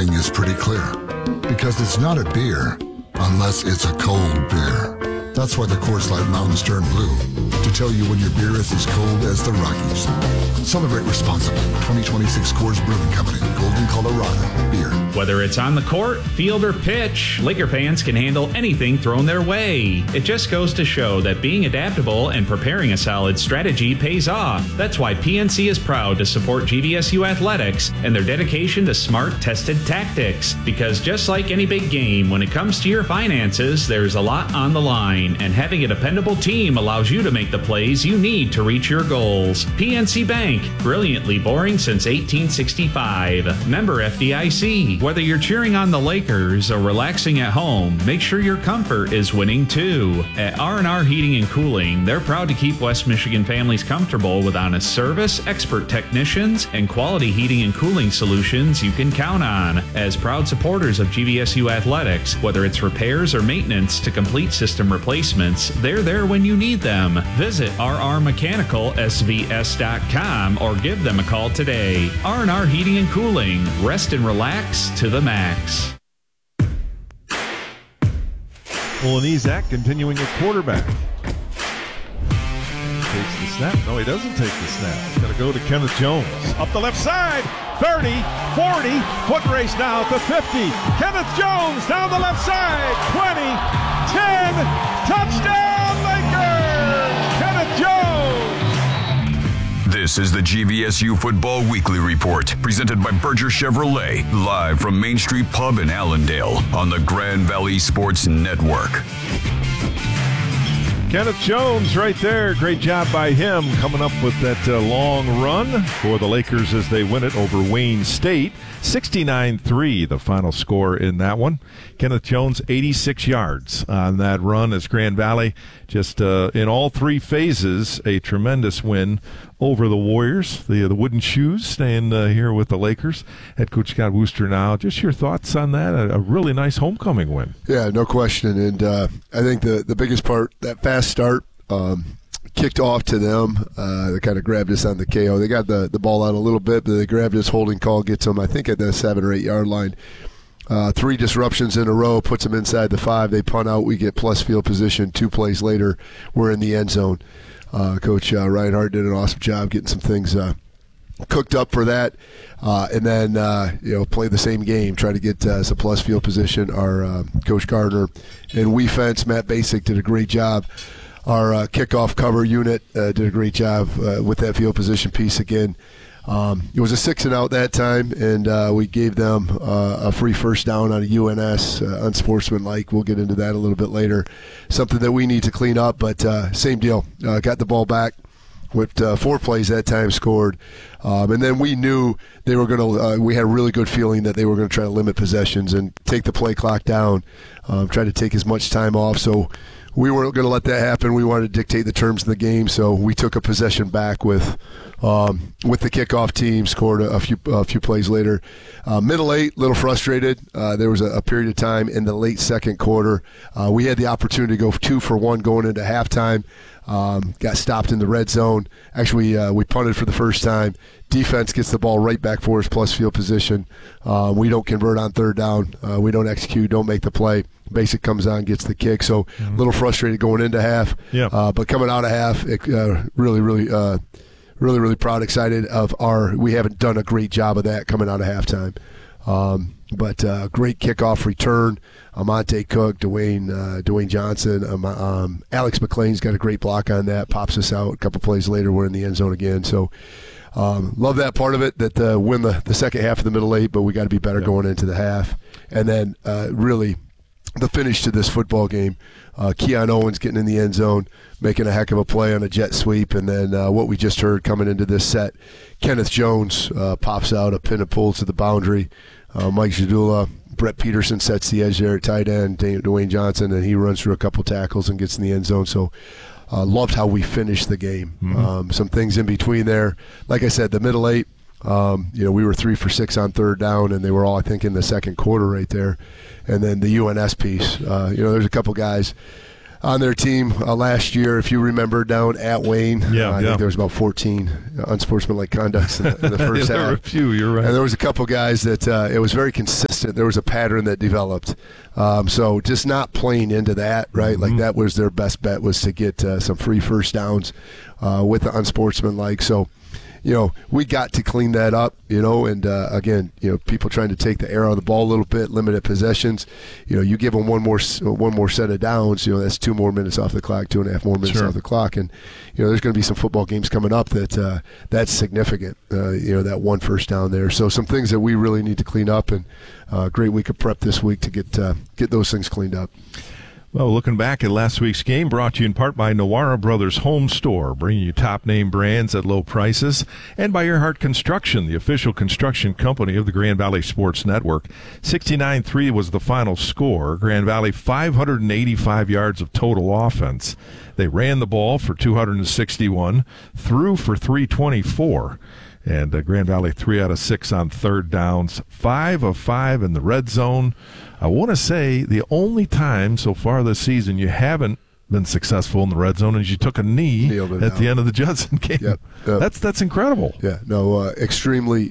thing is pretty clear. Because it's not a beer unless it's a cold beer. That's why the Coors Light Mountains turn blue, to tell you when your beer is as cold as the Rockies. Celebrate responsibly. 2026 Coors Brewing Company, Golden, Colorado. Beer. Whether it's on the court, field, or pitch, Laker fans can handle anything thrown their way. It just goes to show that being adaptable and preparing a solid strategy pays off. That's why PNC is proud to support GVSU Athletics and their dedication to smart, tested tactics. Because just like any big game, when it comes to your finances, there's a lot on the line. And having a dependable team allows you to make the plays you need to reach your goals. PNC Bank, brilliantly boring since 1865. Member FDIC. Whether you're cheering on the Lakers or relaxing at home, make sure your comfort is winning too. At R&R Heating and Cooling, they're proud to keep West Michigan families comfortable with honest service, expert technicians, and quality heating and cooling solutions you can count on. As proud supporters of GVSU Athletics, whether it's repairs or maintenance to complete system replacements, they're there when you need them. Visit rrmechanicalsvs.com or give them a call today. R&R Heating and Cooling. Rest and relax to the max. Oleniczak continuing at quarterback. Takes the snap. No, he doesn't take the snap. He's got to go to Kenneth Jones. Up the left side. 30, 40. Foot race now at the 50. Kenneth Jones down the left side. 20, 10. Touchdown, Lakers! Kenneth Jones! This is the GVSU Football Weekly Report, presented by Berger Chevrolet, live from Main Street Pub in Allendale on the Grand Valley Sports Network. Kenneth Jones right there. Great job by him coming up with that long run for the Lakers as they win it over Wayne State. 69-3, the final score in that one. Kenneth Jones, 86 yards on that run as Grand Valley just in all three phases, a tremendous win over the Warriors. The Wooden Shoes staying here with the Lakers. Head coach Scott Wooster now. Just your thoughts on that? A really nice homecoming win. Yeah, no question. And I think the biggest part, that fast start, kicked off to them. They kind of grabbed us on the KO. They got the ball out a little bit, but they grabbed us. Holding call gets them, I think, at the 7 or 8 yard line. 3 disruptions in a row, puts them inside the 5. They punt out. We get plus field position. 2 plays later, we're in the end zone. Coach Reinhardt did an awesome job getting some things cooked up for that, and then play the same game, try to get some plus field position. Our Coach Gardner and Fence, Matt Basic did a great job. Our kickoff cover unit did a great job with that field position piece again. It was a 6-and-out that time, and we gave them a free first down on a UNS, unsportsmanlike. We'll get into that a little bit later. Something that we need to clean up, but same deal. Got the ball back with 4 plays that time, scored. And then we knew they were going to we had a really good feeling that they were going to try to limit possessions and take the play clock down, try to take as much time off. So we weren't going to let that happen. We wanted to dictate the terms of the game, so we took a possession back with the kickoff team, scored a few plays later. Middle 8, a little frustrated. There was a period of time in the late second quarter. We had the opportunity to go 2 for 1 going into halftime. Got stopped in the red zone. Actually, we punted for the first time. Defense gets the ball right back for us, plus field position. We don't convert on third down. We don't execute, don't make the play. Basic comes on, gets the kick. So a little frustrated going into half. Yeah. But coming out of half, really proud, excited of we haven't done a great job of that coming out of halftime. But great kickoff return. Amonte Cook, Dwayne Johnson, Alex McLean's got a great block on that, pops us out. A couple plays later, we're in the end zone again. So love that part of it, that win the second half of the middle 8, but we got to be better going into the half. And then really the finish to this football game, Keon Owens getting in the end zone, making a heck of a play on a jet sweep, and then what we just heard coming into this set, Kenneth Jones pops out, a pin and pull to the boundary. Mike Jadula, Brett Peterson sets the edge there at tight end, Dwayne Johnson, and he runs through a couple tackles and gets in the end zone. So loved how we finished the game. Mm-hmm. Some things in between there. Like I said, the middle 8, we were 3 for 6 on third down, and they were all, I think, in the second quarter right there. And then the UNS piece, there's a couple guys on their team last year, if you remember, down at Wayne. I think there was about 14 unsportsmanlike conducts in the first half. There were a few, you're right. And there was a couple guys that it was very consistent consistent. There was a pattern that developed. So just not playing into that, right? Like that was their best bet, was to get some free first downs with the unsportsmanlike. So, we got to clean that up, and again, people trying to take the air out of the ball a little bit, limited possessions. You give them one more set of downs, that's 2 more minutes off the clock, 2.5 more minutes off the clock. And, there's going to be some football games coming up that's significant, that 1 first down there. So some things that we really need to clean up, and great week of prep this week to get those things cleaned up. Well, looking back at last week's game, brought to you in part by Nawara Brothers Home Store, bringing you top-name brands at low prices, and by Earhart Construction, the official construction company of the Grand Valley Sports Network. 69-3 was the final score. Grand Valley 585 yards of total offense. They ran the ball for 261, threw for 324. And Grand Valley 3 out of 6 on third downs, 5 of 5 in the red zone. I want to say the only time so far this season you haven't been successful in the red zone is you took a knee at the end of the Judson game. Yep. That's incredible. Yeah, no, extremely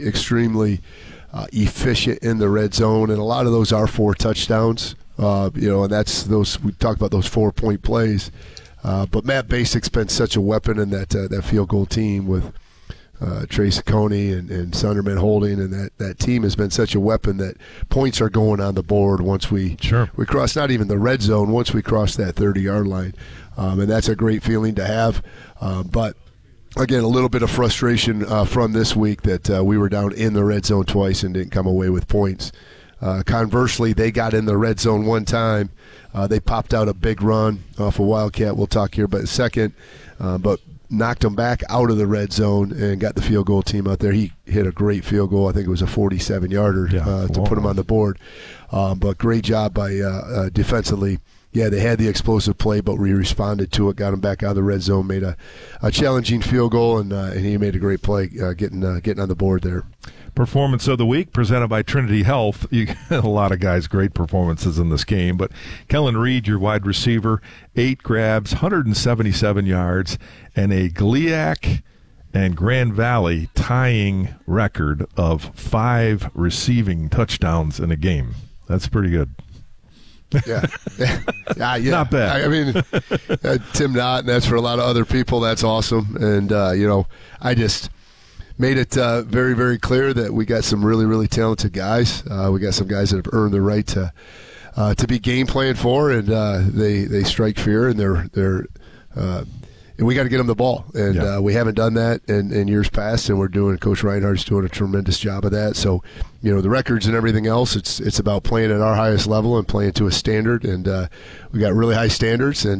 efficient in the red zone, and a lot of those are 4 touchdowns. And that's those, we talked about those 4-point plays. But Matt Basic's been such a weapon in that field goal team with Trey Ciccone and Sunderman Holding, and that team has been such a weapon that points are going on the board once we cross not even the red zone, once we cross that 30-yard line, and that's a great feeling to have. But again, a little bit of frustration from this week that we were down in the red zone twice and didn't come away with points. Conversely, they got in the red zone one time. They popped out a big run off a Wildcat. We'll talk here about a second, but knocked them back out of the red zone and got the field goal team out there. He hit a great field goal. I think it was a 47-yarder to put him on the board. But great job by defensively. Yeah, they had the explosive play, but we responded to it, got him back out of the red zone, made a challenging field goal, and he made a great play getting on the board there. Performance of the week presented by Trinity Health. You got a lot of guys, great performances in this game, but Kellen Reed, your wide receiver, 8 grabs, 177 yards, and a GLIAC and Grand Valley tying record of 5 receiving touchdowns in a game. That's pretty good. Yeah. Not bad. I mean, Tim Knott, and that's for a lot of other people. That's awesome. And, I just made it very, very clear that we got some really, really talented guys. We got some guys that have earned the right to be game planned for, and they strike fear, and they're and we got to get them the ball. And we haven't done that in years past, and Coach Reinhardt's doing a tremendous job of that. So, the records and everything else, it's about playing at our highest level and playing to a standard. And we got really high standards, and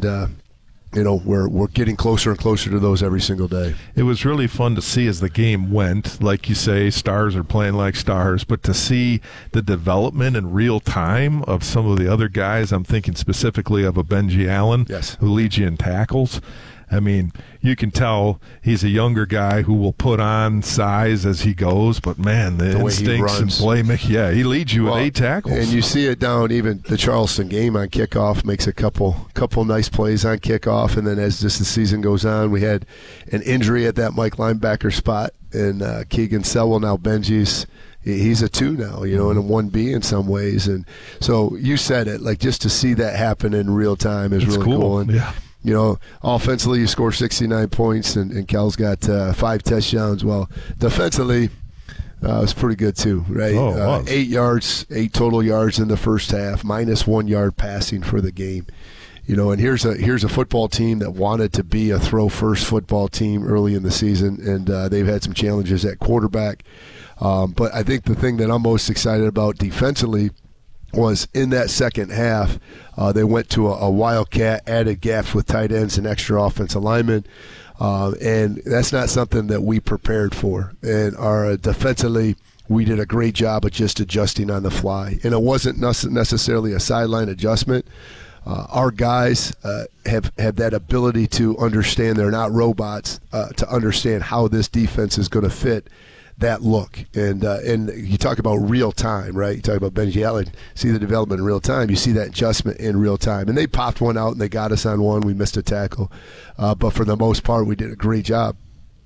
we're getting closer and closer to those every single day. It was really fun to see as the game went. Like you say, stars are playing like stars, but to see the development in real time of some of the other guys, I'm thinking specifically of a Benji Allen, who leads you in tackles. I mean, you can tell he's a younger guy who will put on size as he goes, but, man, the instincts and play, he leads you with 8 tackles. And you see it down even the Charleston game on kickoff, makes a couple nice plays on kickoff, and then as just the season goes on, we had an injury at that Mike linebacker spot, and Keegan Sewell, now Benji's, he's a 2 now, and a 1B in some ways. And so you said it, like, just to see that happen in real time is really cool. And, offensively, you score 69 points, and Cal's got 5 touchdowns. Well, defensively, it was pretty good too, right? 8 total yards in the first half, minus 1 yard passing for the game. And here's a football team that wanted to be a throw-first football team early in the season, and they've had some challenges at quarterback. But I think the thing that I'm most excited about defensively was in that second half, they went to a Wildcat, added gaps with tight ends and extra offensive linemen, and that's not something that we prepared for. And our defensively, we did a great job of just adjusting on the fly, and it wasn't necessarily a sideline adjustment. Our guys have that ability to understand, they're not robots, to understand how this defense is going to fit that look. And you talk about real time, right? You talk about Benji Allen, see the development in real time. You see that adjustment in real time. And they popped one out, and they got us on one. We missed a tackle. But for the most part, we did a great job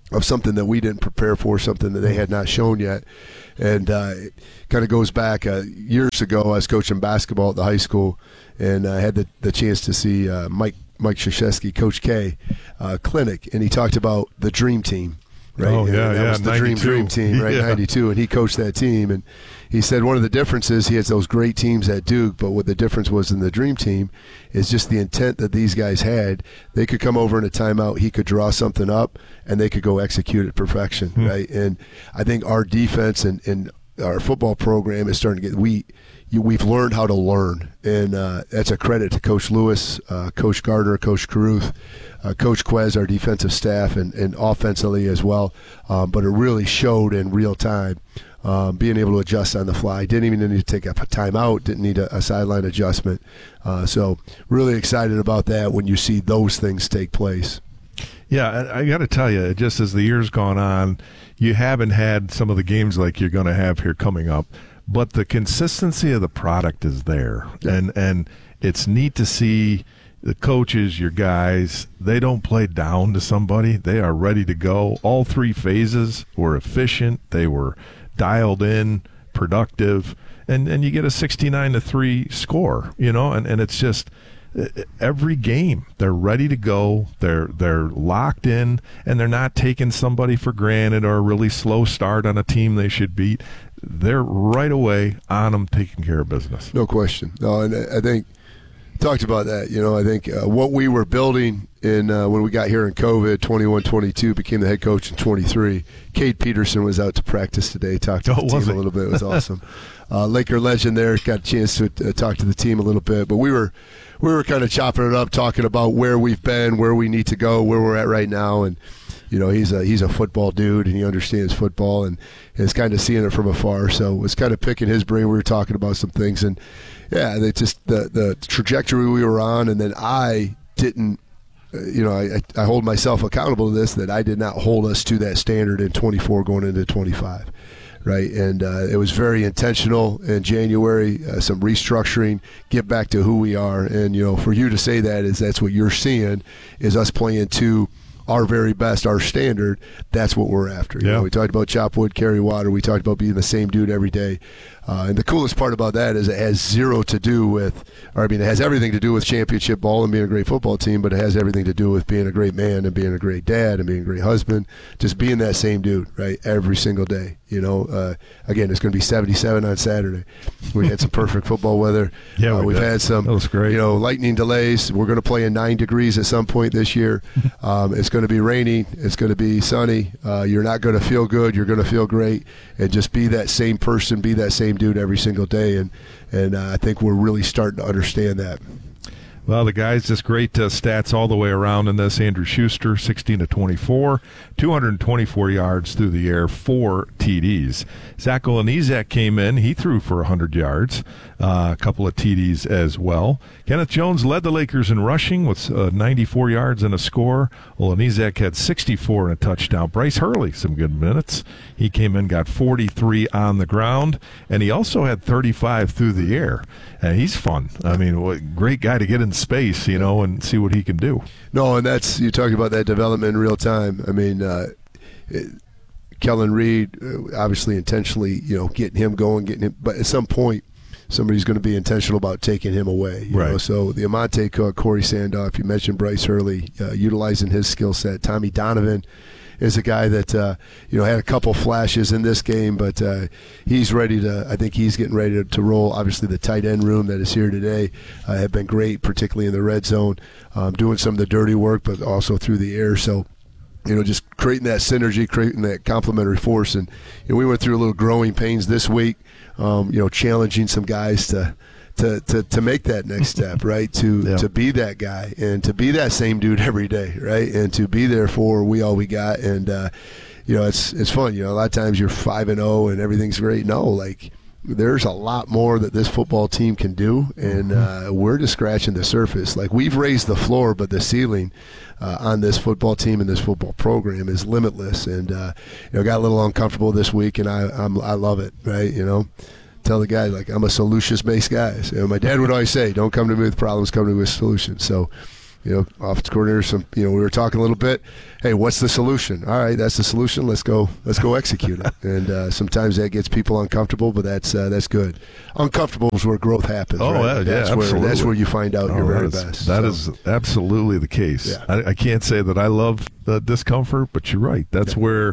something that we didn't prepare for, something that they had not shown yet. And it kind of goes back years ago. I was coaching basketball at the high school, and I had the chance to see Mike Krzyzewski, Coach K, clinic, and he talked about the dream team. Right? Oh, yeah, that was the dream team, right? 92, and he coached that team. And he said one of the differences, he has those great teams at Duke, but what the difference was in the dream team is just the intent that these guys had. They could come over in a timeout, he could draw something up, and they could go execute it perfection, right? And I think our defense and our football program is starting to get we've learned how to learn, and that's a credit to Coach Lewis, Coach Gardner, Coach Caruth, Coach Quez, our defensive staff, and offensively as well. But it really showed in real time, being able to adjust on the fly. Didn't even need to take a timeout, didn't need a sideline adjustment. So really excited about that when you see those things take place. Yeah, I got to tell you, just as the year's gone on, you haven't had some of the games like you're going to have here coming up, but the consistency of the product is there. Yeah. And it's neat to see the coaches, your guys, they don't play down to somebody. They are ready to go. All three phases were efficient. They were dialed in, productive, and you get a 69-3 score, and it's just every game they're ready to go. They're locked in, and they're not taking somebody for granted or a really slow start on a team they should beat. They're right away on them, taking care of business. No question. No, and I think talked about that. I think what we were building in when we got here in COVID, 21-22, became the head coach in 23. Cade Peterson was out to practice today, talked to the team a little bit. It was awesome. Laker legend there, got a chance to talk to the team a little bit. But we were kind of chopping it up, talking about where we've been, where we need to go, where we're at right now. And he's a football dude, and he understands football and is kind of seeing it from afar. So it was kind of picking his brain. We were talking about some things, and yeah, they just the trajectory we were on, and then I didn't. I hold myself accountable to this, that I did not hold us to that standard in 24 going into 25, right? And it was very intentional in January, some restructuring, get back to who we are. And, for you to say that's what you're seeing, is us playing to our very best, our standard. That's what we're after. Yeah. We talked about chop wood, carry water. We talked about being the same dude every day. And the coolest part about that is it has it has everything to do with championship ball and being a great football team, but it has everything to do with being a great man and being a great dad and being a great husband, just being that same dude, right, every single day. Again, it's going to be 77 on Saturday. We had some perfect football weather. Yeah, we've had some, that was great. Lightning delays. We're going to play in 9 degrees at some point this year. It's going to be raining. It's going to be sunny. You're not going to feel good. You're going to feel great. And just be that same person, be that same dude every single day. And I think we're really starting to understand that. Well, the guys, just great stats all the way around in this. Andrew Schuster, 16-24, 224 yards through the air, 4 TDs. Zach Olenizak came in. He threw for 100 yards, a couple of TDs as well. Kenneth Jones led the Lakers in rushing with 94 yards and a score. Olenizak had 64 and a touchdown. Bryce Hurley, some good minutes. He came in, got 43 on the ground, and he also had 35 through the air. And he's fun. I mean, great guy to get in space, and see what he can do. No, and that's, you talking about that development in real time. I mean, Kellen Reed, obviously intentionally, getting him going, but at some point, somebody's going to be intentional about taking him away. You know? So the Amante Cook, Corey Sandoff, you mentioned Bryce Hurley, utilizing his skill set. Tommy Donovan is a guy that had a couple flashes in this game, but he's ready to. I think he's getting ready to roll. Obviously, the tight end room that is here today have been great, particularly in the red zone, doing some of the dirty work, but also through the air. So, just creating that synergy, creating that complementary force. And we went through a little growing pains this week, challenging some guys to make that next step, right? To be that guy and to be that same dude every day, right? And to be there for all we got. And it's fun. A lot of times you're 5-0 and everything's great. No, there's a lot more that this football team can do, and we're just scratching the surface. We've raised the floor, but the ceiling on this football team and this football program is limitless. And got a little uncomfortable this week, and I love it, right? Tell the guys, I'm a solutions-based guy. My dad would always say, don't come to me with problems, come to me with solutions. So offense coordinator, we were talking a little bit. Hey, what's the solution? All right, that's the solution. Let's go execute it. And sometimes that gets people uncomfortable, but that's good. Uncomfortable is where growth happens. Oh, right? absolutely. That's where you find out your very best. That is absolutely the case. Yeah. I can't say that I love the discomfort, but you're right. That's where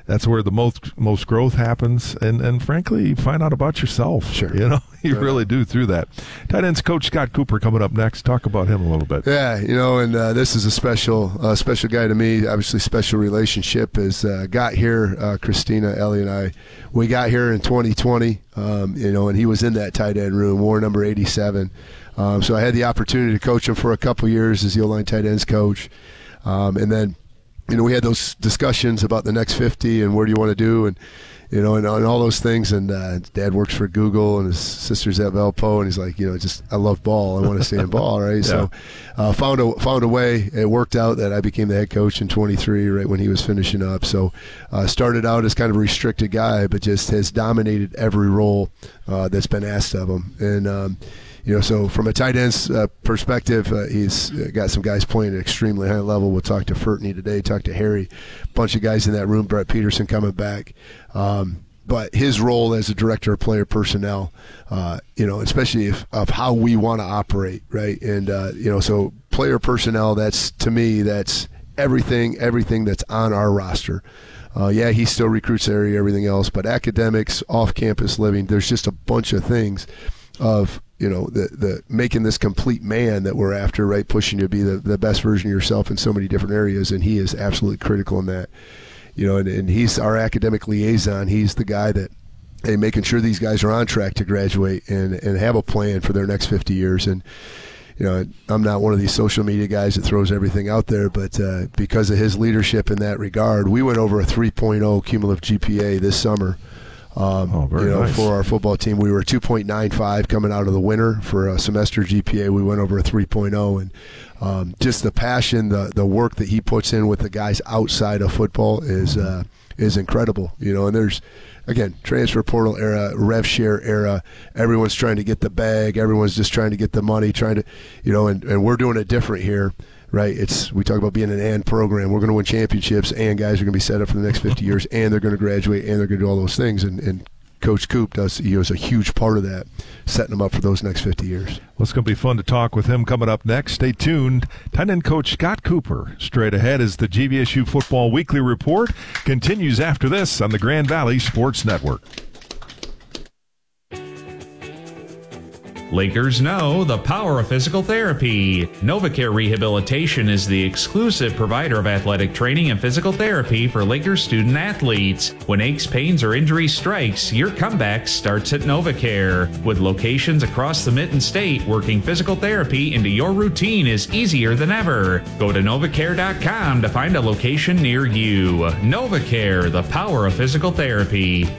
the most growth happens, and frankly, you find out about yourself. Sure. You really do through that. Tight ends coach Scott Cooper coming up next. Talk about him a little bit. Yeah, and this is a special guy to me. Obviously, special relationship. Is got here, Christina, Ellie, and I. We got here in 2020. And he was in that tight end room, war number 87. So I had the opportunity to coach him for a couple years as the O-line tight ends coach, and then. We had those discussions about the next 50 and where do you want to do, and and all those things. And Dad works for Google, and his sister's at Valpo, and he's like, I love ball. I want to stay in ball, right? Yeah. So found a way. It worked out that I became the head coach in 23, right when he was finishing up. So started out as kind of a restricted guy, but just has dominated every role that's been asked of him. And so from a tight end's perspective, he's got some guys playing at extremely high level. We'll talk to Fertney today, talk to Harry, a bunch of guys in that room, Brett Peterson coming back. But his role as a director of player personnel, especially of how we want to operate, right? And, so player personnel, to me, that's everything that's on our roster. He still recruits area, everything else, but academics, off-campus living, there's just a bunch of things of the making this complete man that we're after, right? Pushing you to be the best version of yourself in so many different areas, and he is absolutely critical in that. And he's our academic liaison. He's the guy that, making sure these guys are on track to graduate and have a plan for their next 50 years. And I'm not one of these social media guys that throws everything out there, but because of his leadership in that regard, we went over a 3.0 cumulative GPA this summer. Nice. For our football team, we were 2.95 coming out of the winter. For a semester GPA, we went over a 3.0, and just the passion, the work that he puts in with the guys outside of football is incredible. And there's, again, transfer portal era, rev share era. Everyone's trying to get the bag. Everyone's just trying to get the money. And we're doing it different here. Right, we talk about being an and program. We're going to win championships, and guys are going to be set up for the next 50 years, and they're going to graduate, and they're going to do all those things. And Coach Coop is a huge part of that, setting them up for those next 50 years. Well, it's going to be fun to talk with him coming up next. Stay tuned. Tight end coach Scott Cooper. Straight ahead is the GVSU Football Weekly Report. Continues after this on the Grand Valley Sports Network. Lakers know the power of physical therapy. NovaCare Rehabilitation is the exclusive provider of athletic training and physical therapy for Lakers student athletes. When aches, pains, or injury strikes, your comeback starts at NovaCare. With locations across the Mitten State, working physical therapy into your routine is easier than ever. Go to NovaCare.com to find a location near you. NovaCare, the power of physical therapy.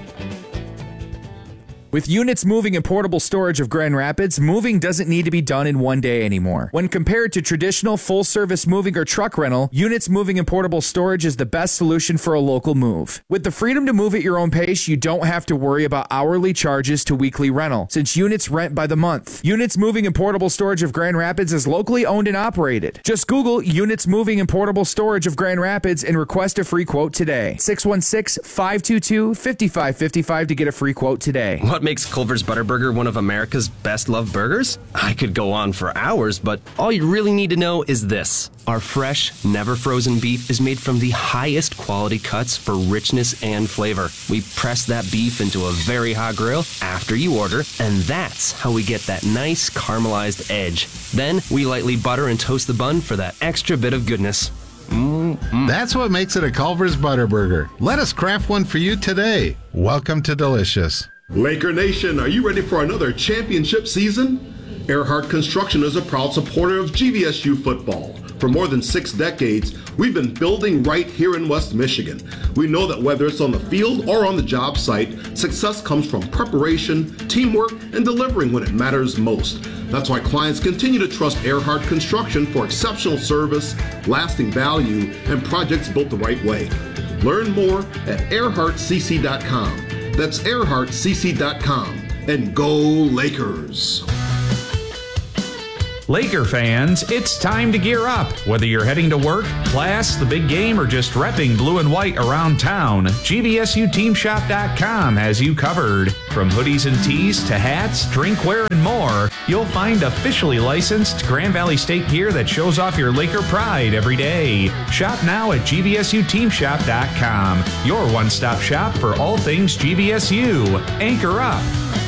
With Units Moving and Portable Storage of Grand Rapids, moving doesn't need to be done in one day anymore. When compared to traditional full-service moving or truck rental, Units Moving and Portable Storage is the best solution for a local move. With the freedom to move at your own pace, you don't have to worry about hourly charges to weekly rental, since Units rent by the month. Units Moving and Portable Storage of Grand Rapids is locally owned and operated. Just Google Units Moving and Portable Storage of Grand Rapids and request a free quote today. 616-522-5555 to get a free quote today. What makes Culver's Butterburger one of America's best loved burgers? I could go on for hours, but all you really need to know is this. Our fresh, never frozen beef is made from the highest quality cuts for richness and flavor. We press that beef into a very hot grill after you order, and that's how we get that nice caramelized edge. Then we lightly butter and toast the bun for that extra bit of goodness. That's what makes it a Culver's Butterburger. Let us craft one for you today. Welcome to Delicious. Laker Nation, are you ready for another championship season? Earhart Construction is a proud supporter of GVSU football. For more than 6 decades, we've been building right here in West Michigan. We know that whether it's on the field or on the job site, success comes from preparation, teamwork, and delivering when it matters most. That's why clients continue to trust Earhart Construction for exceptional service, lasting value, and projects built the right way. Learn more at earhartcc.com. That's earhartcc.com. And go Lakers! Laker fans, it's time to gear up. Whether you're heading to work, class, the big game, or just repping blue and white around town, GVSUteamshop.com has you covered. From hoodies and tees to hats, drinkware, and more, you'll find officially licensed Grand Valley State gear that shows off your Laker pride every day. Shop now at GVSUteamshop.com, your one-stop shop for all things GVSU. Anchor up.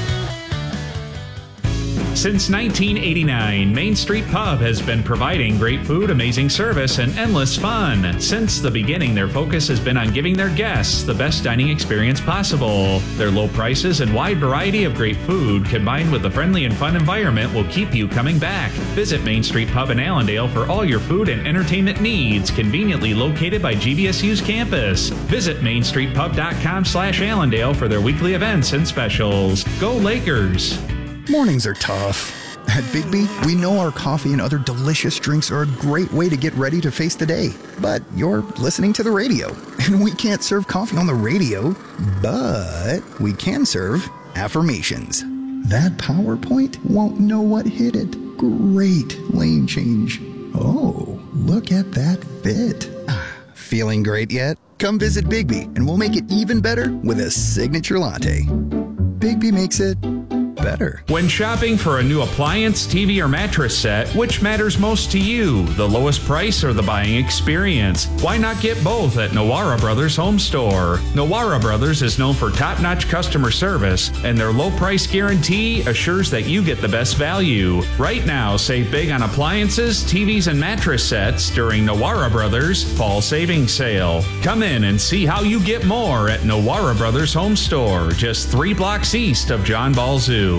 Since 1989, Main Street Pub has been providing great food, amazing service, and endless fun. Since the beginning, their focus has been on giving their guests the best dining experience possible. Their low prices and wide variety of great food, combined with the friendly and fun environment, will keep you coming back. Visit Main Street Pub in Allendale for all your food and entertainment needs, conveniently located by GVSU's campus. Visit mainstreetpub.com/Allendale for their weekly events and specials. Go Lakers! Mornings are tough. At Bigby, we know our coffee and other delicious drinks are a great way to get ready to face the day. But you're listening to the radio, and we can't serve coffee on the radio, but we can serve affirmations. That PowerPoint won't know what hit it. Great lane change. Oh, look at that fit. Feeling great yet? Come visit Bigby, and we'll make it even better with a signature latte. Bigby makes it better. When shopping for a new appliance, TV, or mattress set, which matters most to you, the lowest price or the buying experience? Why not get both at Nowara Brothers Home Store? Nowara Brothers is known for top-notch customer service, and their low price guarantee assures that you get the best value. Right now, save big on appliances, TVs, and mattress sets during Nowara Brothers Fall Savings Sale. Come in and see how you get more at Nowara Brothers Home Store, just 3 blocks east of John Ball Zoo.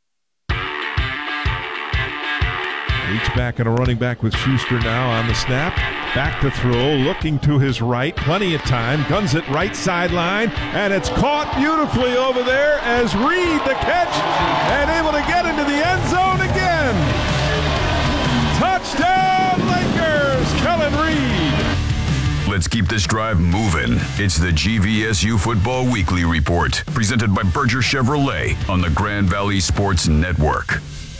H-back and a running back with Schuster now on the snap. Back to throw, looking to his right. Plenty of time. Guns it right sideline. And it's caught beautifully over there as Reed, the catch, and able to get into the end zone again. Touchdown, Lakers! Kellen Reed. Let's keep this drive moving. It's the GVSU Football Weekly Report, presented by Berger Chevrolet on the Grand Valley Sports Network.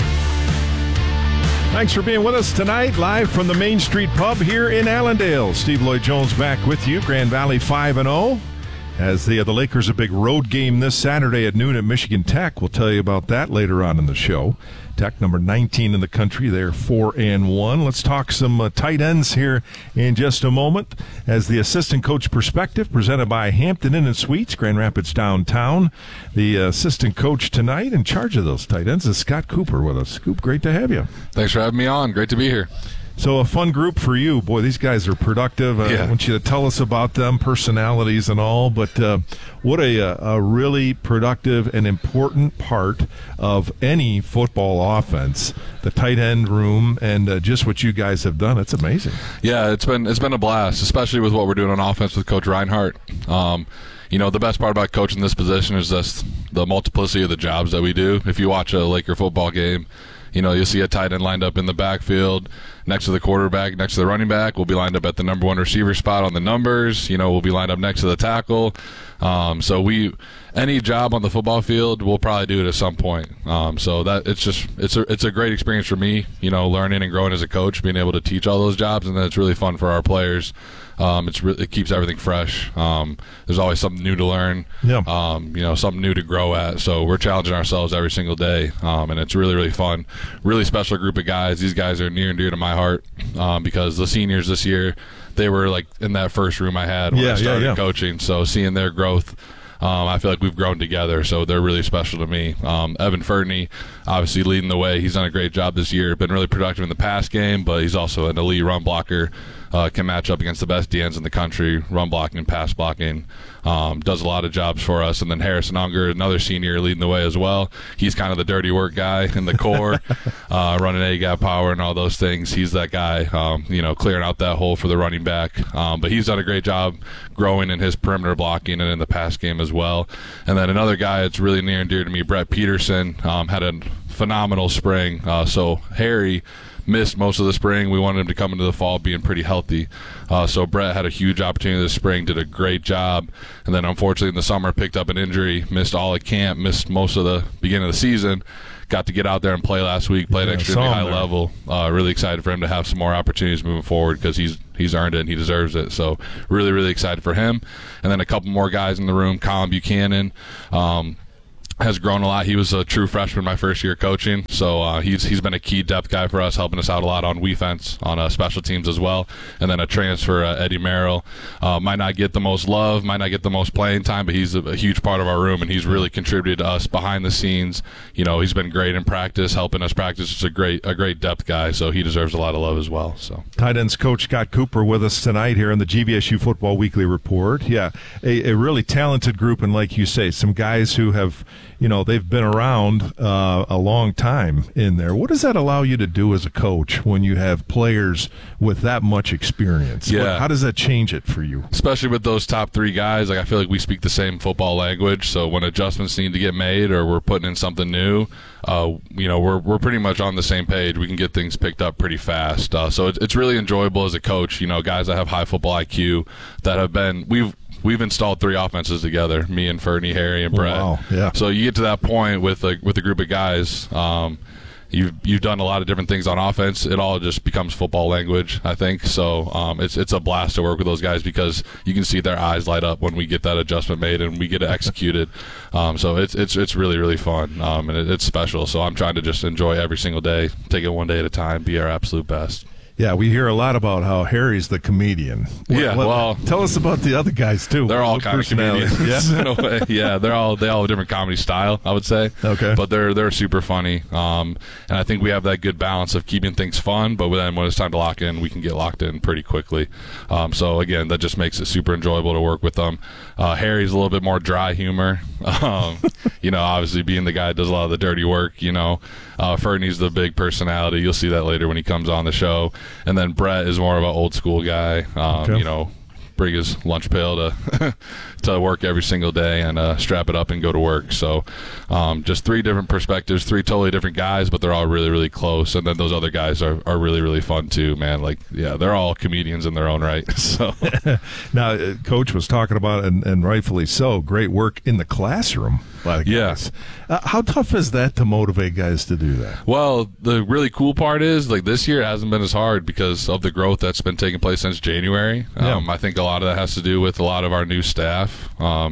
Thanks for being with us tonight, live from the Main Street Pub here in Allendale. Steve Lloyd Jones back with you. Grand Valley 5-0. As the Lakers, a big road game this Saturday at noon at Michigan Tech. We'll tell you about that later on in the show. Tech, number 19 in the country. They're 4-1. Let's talk some tight ends here in just a moment. As the assistant coach perspective, presented by Hampton Inn and Suites, Grand Rapids downtown. The assistant coach tonight in charge of those tight ends is Scott Cooper with us. Scoop, great to have you. Thanks for having me on. Great to be here. So a fun group for you. Boy, these guys are productive. I want you to tell us about them, personalities and all. But what a really productive and important part of any football offense, the tight end room, and just what you guys have done. It's amazing. Yeah, it's been a blast, especially with what we're doing on offense with Coach Reinhardt. You know, the best part about coaching this position is just the multiplicity of the jobs that we do. If you watch a Laker football game, you know, you'll see a tight end lined up in the backfield next to the quarterback, next to the running back. We'll be lined up at the number 1 receiver spot on the numbers. You know, we'll be lined up next to the tackle. So any job on the football field, we'll probably do it at some point. So that it's a great experience for me, you know, learning and growing as a coach, being able to teach all those jobs, and then it's really fun for our players. It keeps everything fresh. There's always something new to learn. You know, something new to grow at. So we're challenging ourselves every single day, and it's really, really fun. Really special group of guys. These guys are near and dear to my heart because the seniors this year, they were like in that first room I had when I started coaching. So seeing their growth, I feel like we've grown together, so they're really special to me. Evan Ferdiney, obviously leading the way. He's done a great job this year. Been really productive in the pass game, but he's also an elite run blocker. Can match up against the best DNs in the country, run blocking, pass blocking. Does a lot of jobs for us. And then Harrison Unger, another senior, leading the way as well. He's kind of the dirty work guy in the core, running A-gap power and all those things. He's that guy, you know, clearing out that hole for the running back. But he's done a great job growing in his perimeter blocking and in the pass game as well. And then another guy that's really near and dear to me, Brett Peterson, had a phenomenal spring. So Harry missed most of the spring. We wanted him to come into the fall being pretty healthy. So Brett had a huge opportunity this spring, did a great job, and then unfortunately in the summer picked up an injury, missed all of camp, missed most of the beginning of the season, got to get out there and play last week, played at extremely high level. Really excited for him to have some more opportunities moving forward because he's earned it and he deserves it. So really, really excited for him. And then a couple more guys in the room. Colin Buchanan has grown a lot. He was a true freshman my first year coaching, so he's been a key depth guy for us, helping us out a lot on defense, on special teams as well. And then a transfer, Eddie Merrill, might not get the most love, might not get the most playing time, but he's a huge part of our room, and he's really contributed to us behind the scenes. He's been great in practice, helping us practice. He's a great depth guy, so he deserves a lot of love as well. So tight ends coach Scott Cooper with us tonight here on the GVSU Football Weekly Report. Yeah, a really talented group, and like you say, some guys who have they've been around a long time in there. What does that allow you to do as a coach when you have players with that much experience? Yeah. How does that change it for you? Especially with those top three guys, I feel like we speak the same football language. So when adjustments need to get made or we're putting in something new, we're pretty much on the same page. We can get things picked up pretty fast. So it's really enjoyable as a coach. Guys that have high football IQ that have been We've installed 3 offenses together, me and Fernie, Harry, and Brett. Wow, yeah. So you get to that point with a group of guys. You've done a lot of different things on offense. It all just becomes football language, I think. So it's a blast to work with those guys because you can see their eyes light up when we get that adjustment made and we get it executed. So it's really, really fun, and it's special. So I'm trying to just enjoy every single day, take it one day at a time, be our absolute best. Yeah, we hear a lot about how Harry's the comedian. Tell us about the other guys too. They're all kind of comedians, in a way. Yeah, they all have a different comedy style, I would say. Okay, but they're super funny, and I think we have that good balance of keeping things fun. But then when it's time to lock in, we can get locked in pretty quickly. So again, that just makes it super enjoyable to work with them. Harry's a little bit more dry humor. Obviously being the guy that does a lot of the dirty work. Fernie's the big personality. You'll see that later when he comes on the show. And then Brett is more of an old school guy. Bring his lunch pail to work every single day and strap it up and go to work. So just 3 different perspectives, 3 totally different guys, but they're all really, really close. And then those other guys are really, really fun too, man. They're all comedians in their own right. So now, Coach was talking about, and rightfully so, great work in the classroom. Yes. How tough is that to motivate guys to do that? Well, the really cool part is this year it hasn't been as hard because of the growth that's been taking place since January. I think a lot of that has to do with a lot of our new staff.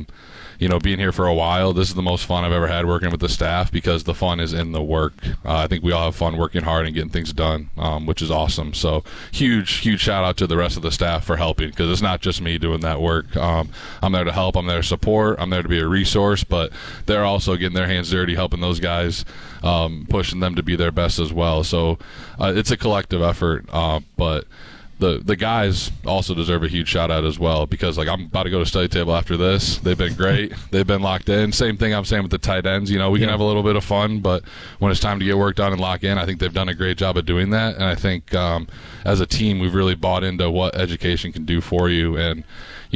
Being here for a while, this is the most fun I've ever had working with the staff because the fun is in the work. I think we all have fun working hard and getting things done, which is awesome. So huge shout out to the rest of the staff for helping because it's not just me doing that work. I'm there to help. I'm there to support. I'm there to be a resource, but they're also getting their hands dirty, helping those guys, pushing them to be their best as well. So it's a collective effort, but the guys also deserve a huge shout out as well because I'm about to go to study table after this. They've been great. They've been locked in. Same thing I'm saying with the tight ends. We can have a little bit of fun, but when it's time to get work done and lock in, I think they've done a great job of doing that. And I think as a team, we've really bought into what education can do for you. And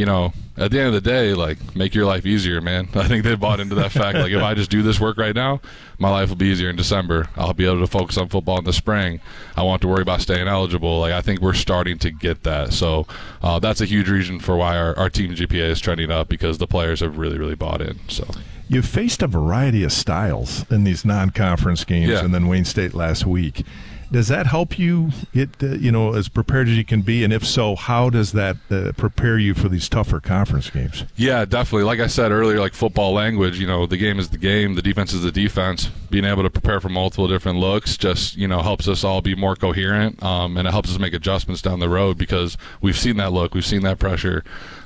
at the end of the day, make your life easier, man. I think they bought into that fact. If I just do this work right now, my life will be easier in December. I'll be able to focus on football in the spring. I won't have to worry about staying eligible. I think we're starting to get that. So that's a huge reason for why our team GPA is trending up because the players have really, really bought in. So you've faced a variety of styles in these non-conference games and then Wayne State last week. Does that help you get, as prepared as you can be? And if so, how does that prepare you for these tougher conference games? Yeah, definitely. Like I said earlier, football language, the game is the game, the defense is the defense. Being able to prepare for multiple different looks just, helps us all be more coherent, and it helps us make adjustments down the road because we've seen that look, we've seen that pressure.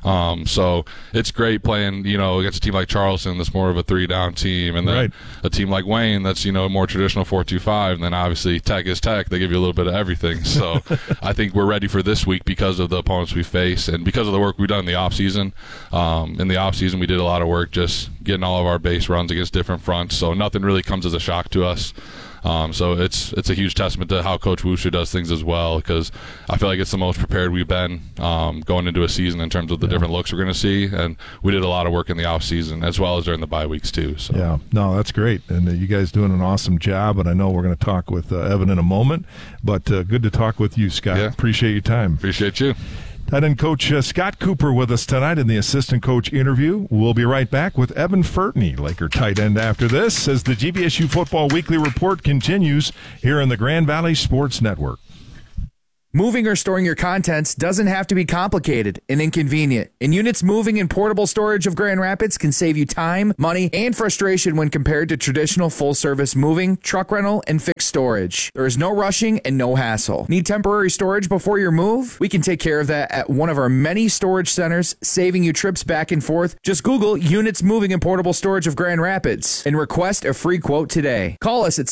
So it's great playing, against a team like Charleston that's more of a 3-down team, and then a team like Wayne that's, a more traditional 4-2-5, and then obviously Tech is Tech. They give you a little bit of everything. So I think we're ready for this week because of the opponents we face and because of the work we've done in the offseason. In the offseason, we did a lot of work just getting all of our base runs against different fronts, so nothing really comes as a shock to us. So it's a huge testament to how Coach Wushu does things as well because I feel like it's the most prepared we've been going into a season in terms of the different looks we're going to see, and we did a lot of work in the off season as well as during the bye weeks too. So. Yeah, no, that's great, and you guys doing an awesome job, and I know we're going to talk with Evan in a moment, but good to talk with you, Scott. Yeah. Appreciate your time. Appreciate you. Tight end coach Scott Cooper with us tonight in the assistant coach interview. We'll be right back with Evan Furtney, Laker tight end, after this, as the GVSU Football Weekly Report continues here in the Grand Valley Sports Network. Moving or storing your contents doesn't have to be complicated and inconvenient. And Units Moving and Portable Storage of Grand Rapids can save you time, money, and frustration when compared to traditional full-service moving, truck rental, and fixed storage. There is no rushing and no hassle. Need temporary storage before your move? We can take care of that at one of our many storage centers, saving you trips back and forth. Just Google Units Moving and Portable Storage of Grand Rapids and request a free quote today. Call us at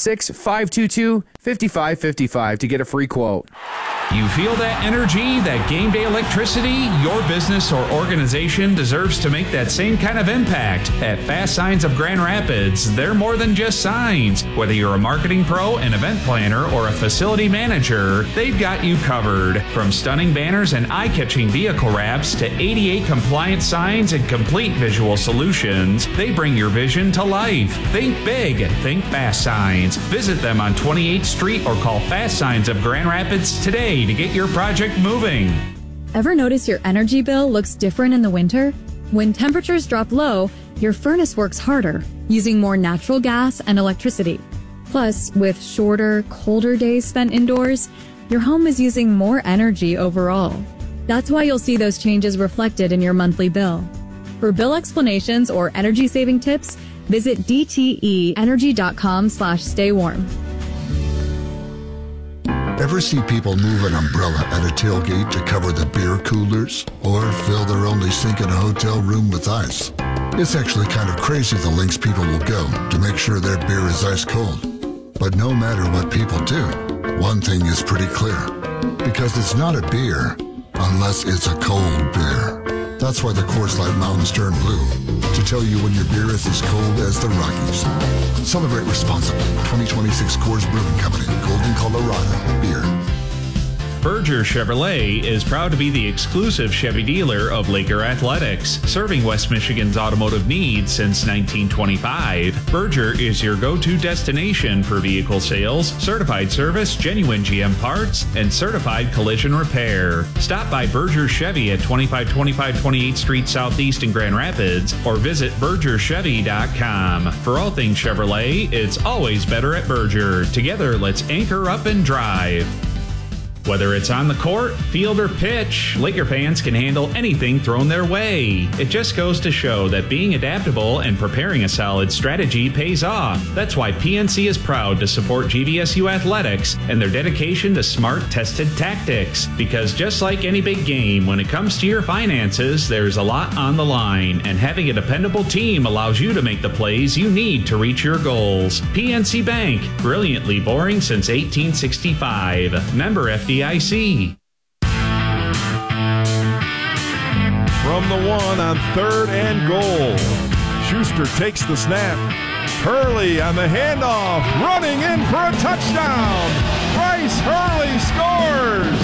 616-522-5555 to get a free quote. You feel that energy, that game day electricity? Your business or organization deserves to make that same kind of impact. At Fast Signs of Grand Rapids, they're more than just signs. Whether you're a marketing pro, an event planner, or a facility manager, they've got you covered. From stunning banners and eye-catching vehicle wraps to ADA compliant signs and complete visual solutions, they bring your vision to life. Think big, think Fast Signs. Visit them on 28th Street or call Fast Signs of Grand Rapids today to get your project moving. Ever notice your energy bill looks different in the winter? When temperatures drop low, your furnace works harder, using more natural gas and electricity. Plus, with shorter, colder days spent indoors, your home is using more energy overall. That's why you'll see those changes reflected in your monthly bill. For bill explanations or energy-saving tips, visit dteenergy.com/staywarm. Ever see people move an umbrella at a tailgate to cover the beer coolers? Or fill their only sink in a hotel room with ice? It's actually kind of crazy the lengths people will go to make sure their beer is ice cold. But no matter what people do, one thing is pretty clear. Because it's not a beer unless it's a cold beer. That's why the Coors Light Mountains turn blue, to tell you when your beer is as cold as the Rockies. Celebrate responsibly. 2026 Coors Brewing Company, Golden, Colorado. Beer. Berger Chevrolet is proud to be the exclusive Chevy dealer of Laker Athletics, serving West Michigan's automotive needs since 1925. Berger is your go-to destination for vehicle sales, certified service, genuine GM parts, and certified collision repair. Stop by Berger Chevy at 2525 28th Street Southeast in Grand Rapids or visit BergerChevy.com. For all things Chevrolet, it's always better at Berger. Together, let's anchor up and drive. Whether it's on the court, field, or pitch, Laker fans can handle anything thrown their way. It just goes to show that being adaptable and preparing a solid strategy pays off. That's why PNC is proud to support GVSU Athletics and their dedication to smart, tested tactics. Because just like any big game, when it comes to your finances, there's a lot on the line, and having a dependable team allows you to make the plays you need to reach your goals. PNC Bank, brilliantly boring since 1865. Member FDIC. From the one on 3rd and goal. Schuster takes the snap. Hurley on the handoff, running in for a touchdown. Bryce Hurley scores.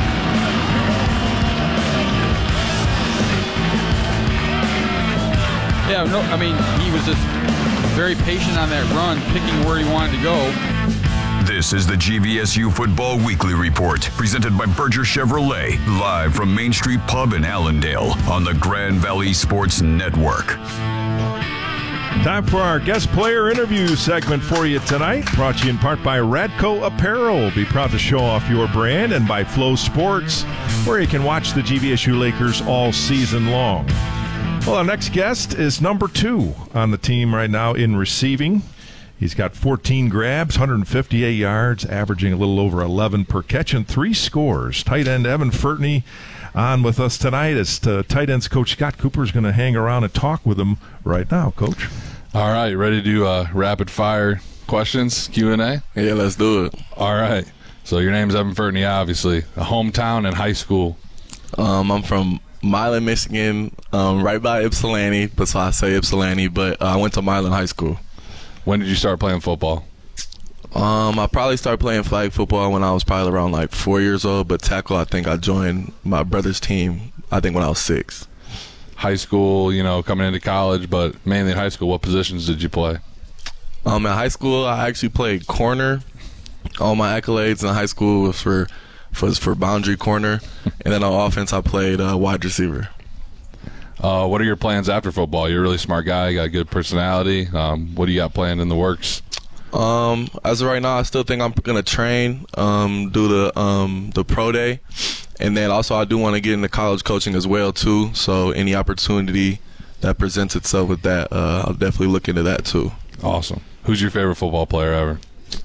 Yeah, no, I mean, he was just very patient on that run, picking where he wanted to go. This is the GVSU Football Weekly Report, presented by Berger Chevrolet, live from Main Street Pub in Allendale on the Grand Valley Sports Network. Time for our guest player interview segment for you tonight, brought to you in part by Radco Apparel. Be proud to show off your brand, and by Flow Sports, where you can watch the GVSU Lakers all season long. Well, our next guest is number 2 on the team right now in receiving. He's got 14 grabs, 158 yards, averaging a little over 11 per catch, and 3 scores. Tight end Evan Furtney on with us tonight as tight ends coach Scott Cooper is going to hang around and talk with him right now, Coach. All right, ready to do rapid fire questions, Q&A? Yeah, let's do it. All right. So your name's Evan Furtney, obviously. A hometown and high school. I'm from Milan, Michigan, right by Ypsilanti, so I say Ypsilanti, but I went to Milan High School. When did you start playing football? I probably started playing flag football when I was probably around like 4 years old, but tackle, I think I joined my brother's team, I think when I was 6. High school, coming into college, but mainly in high school, what positions did you play? In high school, I actually played corner. All my accolades in high school was for for boundary corner, and then on offense I played wide receiver. What are your plans after football? You're a really smart guy. You got a good personality. What do you got planned in the works? As of right now, I still think I'm gonna train, do the pro day, and then also I do want to get into college coaching as well too. So any opportunity that presents itself with that, I'll definitely look into that too. Awesome. Who's your favorite football player ever?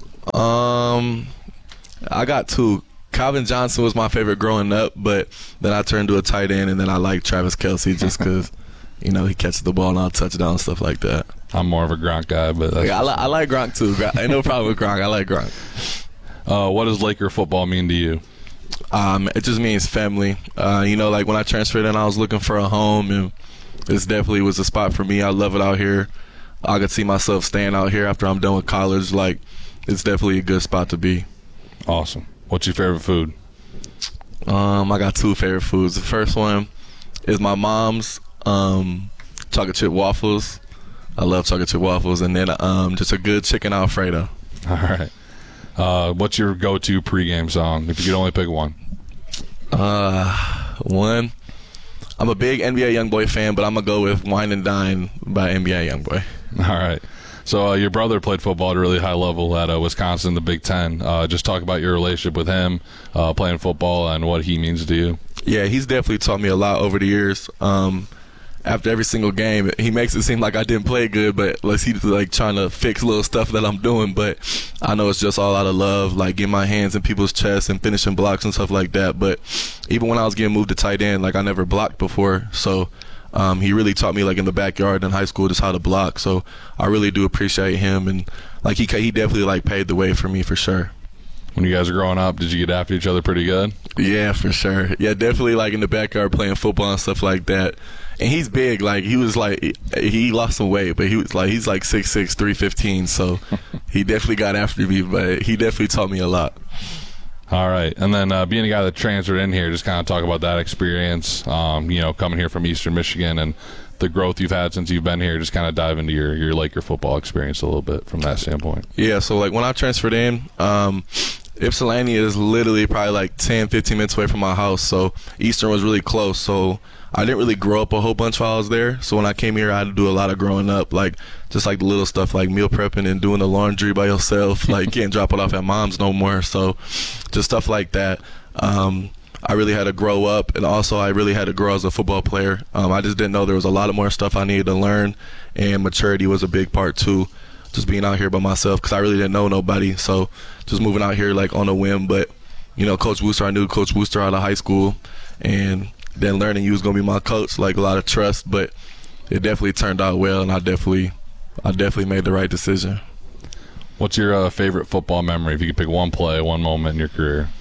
I got two. Calvin Johnson was my favorite growing up, but then I turned to a tight end, and then I like Travis Kelce just because, he catches the ball and I'll touchdown and stuff like that. I'm more of a Gronk guy, but that's I like Gronk too. Ain't no problem with Gronk. I like Gronk. What does Laker football mean to you? It just means family. Like when I transferred in, I was looking for a home, and this definitely was a spot for me. I love it out here. I could see myself staying out here after I'm done with college. Like, it's definitely a good spot to be. Awesome. What's your favorite food? I got two favorite foods. The first one is my mom's chocolate chip waffles. I love chocolate chip waffles. And then just a good chicken Alfredo. All right. What's your go-to pregame song, if you could only pick one? One. I'm a big NBA Youngboy fan, but I'm going to go with Wine and Dine by NBA Youngboy. All right. So your brother played football at a really high level at Wisconsin, the Big Ten. Just talk about your relationship with him, playing football, and what he means to you. Yeah, he's definitely taught me a lot over the years. After every single game, he makes it seem like I didn't play good, but he's like trying to fix little stuff that I'm doing. But I know it's just all out of love, like getting my hands in people's chests and finishing blocks and stuff like that. But even when I was getting moved to tight end, I never blocked before, so he really taught me in the backyard in high school just how to block. So I really do appreciate him, and he definitely paved the way for me for sure. When you guys were growing up, did you get after each other pretty good? Yeah, for sure. Yeah, definitely in the backyard playing football and stuff like that. And he's big. He was he lost some weight, but he's 6'6", 315. So he definitely got after me, but he definitely taught me a lot. All right. And then being a guy that transferred in here, just kind of talk about that experience, coming here from Eastern Michigan and the growth you've had since you've been here. Just kind of dive into your Laker football experience a little bit from that standpoint. Yeah, so when I transferred in, Ypsilanti is literally probably 10, 15 minutes away from my house, so Eastern was really close. So I didn't really grow up a whole bunch while I was there. So when I came here, I had to do a lot of growing up, just the little stuff like meal prepping and doing the laundry by yourself. Can't drop it off at mom's no more. So just stuff like that. I really had to grow up, and also I really had to grow as a football player. I just didn't know there was a lot of more stuff I needed to learn, and maturity was a big part too. Just being out here by myself because I really didn't know nobody. So just moving out here on a whim. But, Coach Wooster, I knew Coach Wooster out of high school, and then learning he was going to be my coach, a lot of trust. But it definitely turned out well, and I definitely made the right decision. What's your favorite football memory? If you could pick one play, one moment in your career.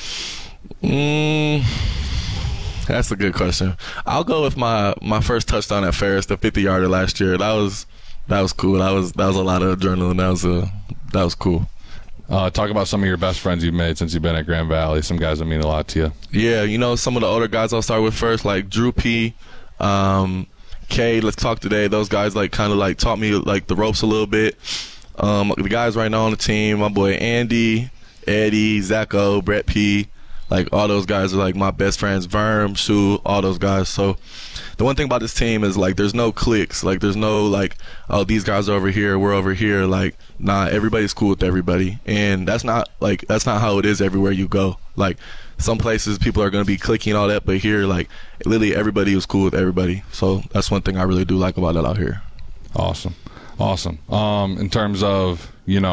That's a good question. I'll go with my first touchdown at Ferris, the 50-yarder last year. That was cool. That was a lot of adrenaline. That was cool. Talk about some of your best friends you've made since you've been at Grand Valley. Some guys that mean a lot to you. Yeah, some of the older guys I'll start with first, like Drew P, K. Let's Talk Today. Those guys taught me the ropes a little bit. The guys right now on the team, my boy Andy, Eddie, Zacho, Brett P. All those guys are my best friends. Verm, Shu, all those guys. So the one thing about this team is there's no cliques. There's no oh, these guys are over here, we're over here. Nah, everybody's cool with everybody, and that's not how it is everywhere you go. Some places people are gonna be cliquing and all that, but here literally everybody was cool with everybody. So that's one thing I really do like about it out here. Awesome. In terms of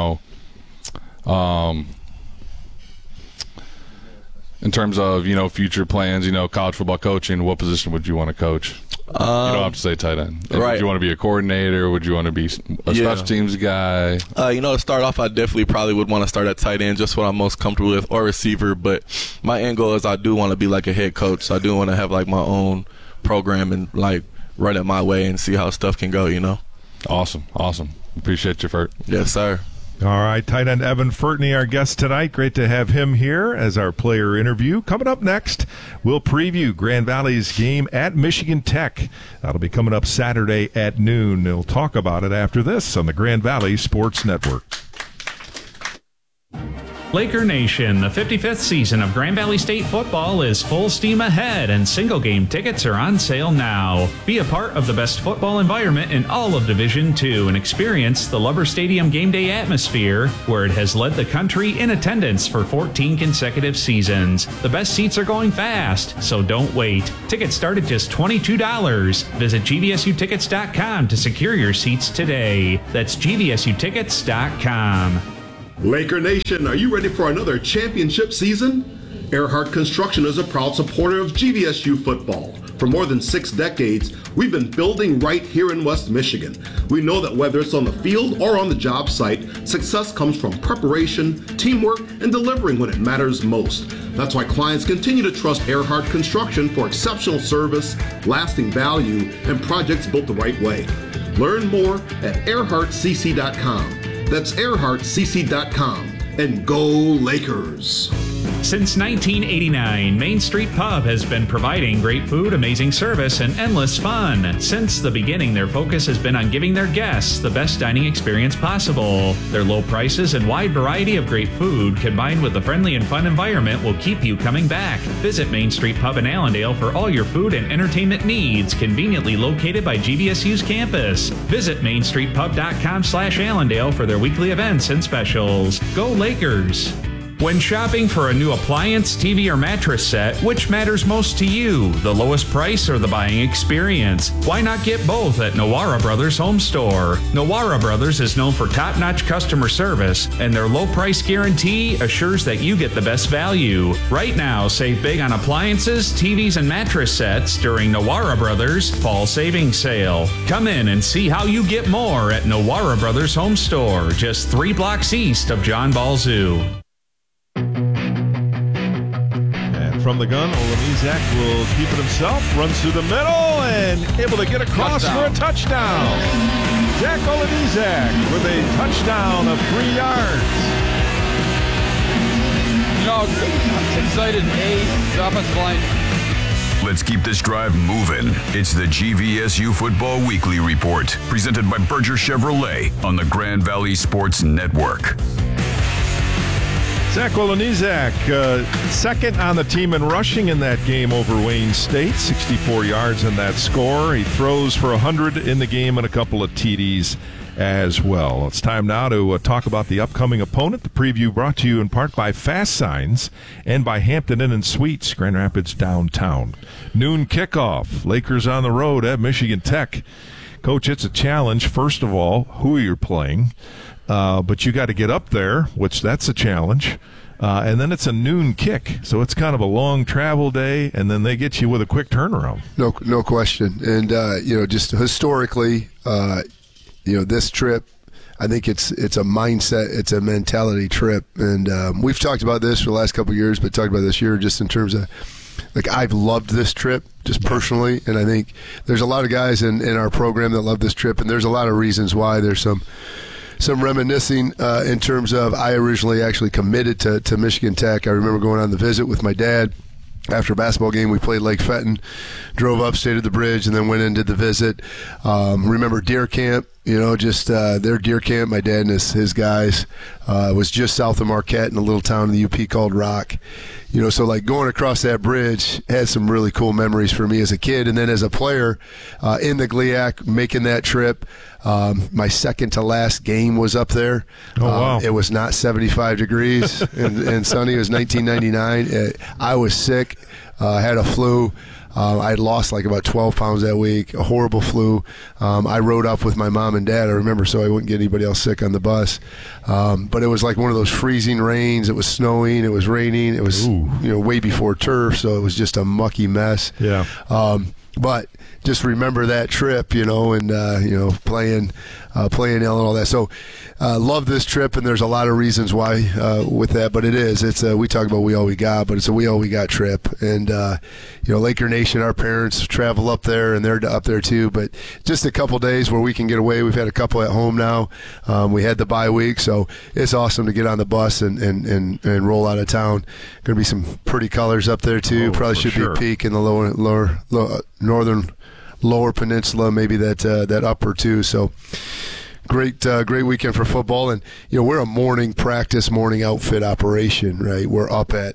future plans, college football coaching, what position would you want to coach? You don't have to say tight end. Right. Would you want to be a coordinator? Would you want to be a special teams guy? To start off, I definitely probably would want to start at tight end, just what I'm most comfortable with, or receiver. But my end goal is I do want to be a head coach. So I do want to have my own program and run it my way and see how stuff can go, Awesome. Appreciate your effort. Yes, sir. All right, tight end Evan Furtney, our guest tonight. Great to have him here as our player interview. Coming up next, we'll preview Grand Valley's game at Michigan Tech. That'll be coming up Saturday at noon. We'll talk about it after this on the Grand Valley Sports Network. Laker Nation, the 55th season of Grand Valley State football is full steam ahead, and single game tickets are on sale now. Be a part of the best football environment in all of Division II and experience the Lubber Stadium game day atmosphere, where it has led the country in attendance for 14 consecutive seasons. The best seats are going fast, so don't wait. Tickets start at just $22. Visit GVSUtickets.com to secure your seats today. That's GVSUtickets.com. Laker Nation, are you ready for another championship season? Earhart Construction is a proud supporter of GVSU football. For more than 6 decades, we've been building right here in West Michigan. We know that whether it's on the field or on the job site, success comes from preparation, teamwork, and delivering when it matters most. That's why clients continue to trust Earhart Construction for exceptional service, lasting value, and projects built the right way. Learn more at earhartcc.com. That's earhartcc.com. And go Lakers! Since 1989, Main Street Pub has been providing great food, amazing service, and endless fun. Since the beginning, their focus has been on giving their guests the best dining experience possible. Their low prices and wide variety of great food, combined with the friendly and fun environment, will keep you coming back. Visit Main Street Pub in Allendale for all your food and entertainment needs, conveniently located by GVSU's campus. Visit mainstreetpub.com/Allendale for their weekly events and specials. Go Lakers! When shopping for a new appliance, TV, or mattress set, which matters most to you, the lowest price or the buying experience? Why not get both at Nowara Brothers Home Store? Nowara Brothers is known for top-notch customer service, and their low price guarantee assures that you get the best value. Right now, save big on appliances, TVs, and mattress sets during Nowara Brothers Fall Savings Sale. Come in and see how you get more at Nowara Brothers Home Store, just 3 blocks east of John Ball Zoo. From the gun, Olenizak will keep it himself, runs through the middle, and able to get across for a touchdown. Zach Olenizak with a touchdown of 3 yards. You know, I'm excited. The offensive line. Let's keep this drive moving. It's the GVSU Football Weekly Report, presented by Berger Chevrolet on the Grand Valley Sports Network. Zach Olenizak, second on the team in rushing in that game over Wayne State, 64 yards in that score. He throws for 100 in the game and a couple of TDs as well. It's time now to talk about the upcoming opponent. The preview brought to you in part by Fast Signs and by Hampton Inn & Suites, Grand Rapids downtown. Noon kickoff, Lakers on the road at Michigan Tech. Coach, it's a challenge. First of all, who you're playing. But you got to get up there, which that's a challenge. And then it's a noon kick. So it's kind of a long travel day, and then they get you with a quick turnaround. No question. And, just historically, this trip, I think it's a mindset, it's a mentality trip. And we've talked about this for the last couple of years, but talked about this year just in terms of, I've loved this trip just personally. And I think there's a lot of guys in our program that love this trip, and there's a lot of reasons why. There's some reminiscing in terms of I originally actually committed to Michigan Tech. I remember going on the visit with my dad. After a basketball game, we played Lake Fenton, drove up, stayed at the bridge, and then went and did the visit. Remember deer camp, their deer camp, my dad and his guys, was just south of Marquette in a little town in the UP called Rock. So going across that bridge had some really cool memories for me as a kid. And then as a player in the GLIAC, making that trip, my second to last game was up there. Oh, wow. It was not 75 degrees and sunny. It was 1999. I was sick, had a flu. I had lost about 12 pounds that week, a horrible flu. I rode up with my mom and dad, I remember, so I wouldn't get anybody else sick on the bus. But it was like one of those freezing rains. It was snowing. It was raining. It was way before turf, so it was just a mucky mess. Yeah. But just remember that trip, and playing Ellen and all that. So love this trip, and there's a lot of reasons why with that. But it's we talk about we all we got, but it's a we all we got trip. And Laker Nation, our parents travel up there, and they're up there too. But just a couple days where we can get away. We've had a couple at home now. We had the bye week, so it's awesome to get on the bus and roll out of town. Going to be some pretty colors up there too. Probably should be peak in the lower northern lower peninsula, maybe that upper too. So great weekend for football. And, we're a morning practice, morning outfit operation, right? We're up at,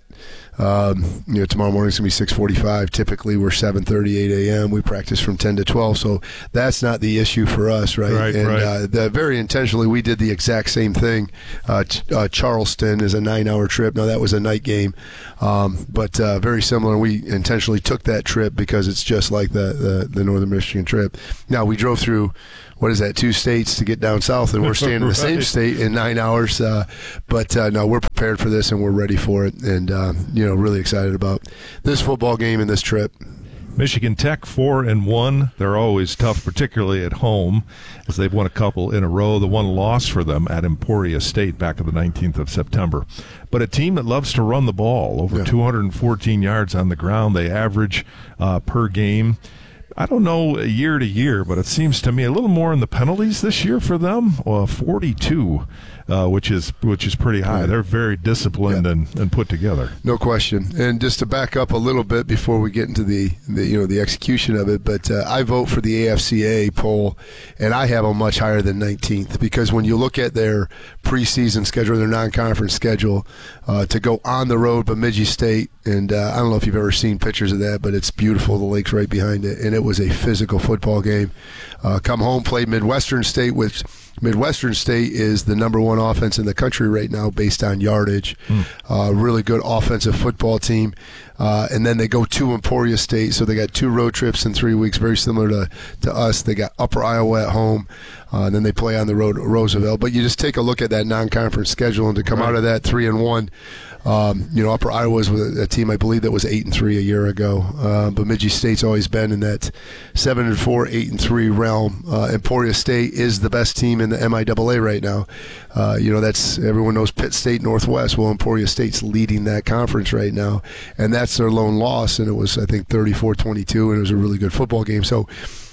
tomorrow morning it's going to be 6:45. Typically, we're 7:30, 8 a.m. We practice from 10 to 12, so that's not the issue for us, right? Very intentionally, we did the exact same thing. Charleston is a 9-hour trip. Now, that was a night game, but very similar. We intentionally took that trip because it's just like the Northern Michigan trip. Now, we drove through, 2 states to get down south, and we're staying in the same state in 9 hours. But no, we're prepared for this, and we're ready for it, and really excited about this football game and this trip. Michigan Tech 4-1. They're always tough, particularly at home, as they've won a couple in a row. The one loss for them at Emporia State back on the 19th of September. But a team that loves to run the ball, over 214 yards on the ground. They average per game. I don't know year to year, but it seems to me a little more in the penalties this year for them. 42, which is pretty high. They're very disciplined and put together. No question. And just to back up a little bit before we get into the execution of it, but I vote for the AFCA poll, and I have them much higher than 19th, because when you look at their preseason schedule, their non-conference schedule, to go on the road, Bemidji State, and I don't know if you've ever seen pictures of that, but it's beautiful. The lake's right behind it, and it was a physical football game. Come home, play Midwestern State, which Midwestern State is the number one offense in the country right now based on yardage. Really good offensive football team. And then they go to Emporia State, so they got 2 road trips in 3 weeks, very similar to us. They got Upper Iowa at home, and then they play on the road at Roosevelt. But you just take a look at that non-conference schedule, and to come out of that 3-1, Upper Iowa was a team, I believe, that was 8-3 a year ago. Bemidji State's always been in that 7-4, 8-3 realm. Emporia State is the best team in the MIAA right now. That's, everyone knows Pitt State Northwest. Well, Emporia State's leading that conference right now, and that's their lone loss. And it was, I think, 34-22, and it was a really good football game. So,